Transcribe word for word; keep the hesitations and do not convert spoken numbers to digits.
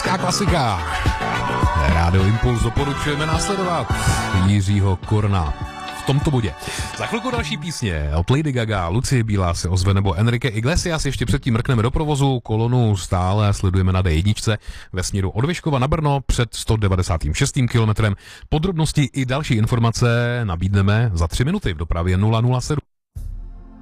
Česká klasika. Rádio Impuls doporučujeme následovat Jiřího Korna v tomto bodě. Za chvilku další písně od Lady Gaga, Lucie Bílá se ozve nebo Enrique Iglesias. Ještě předtím mrkneme do provozu, kolonu stále sledujeme na dé jedna ve směru od Vyškova na Brno před sto devadesát šest kilometrem. Podrobnosti i další informace nabídneme za tři minuty v dopravě nula nula sedm.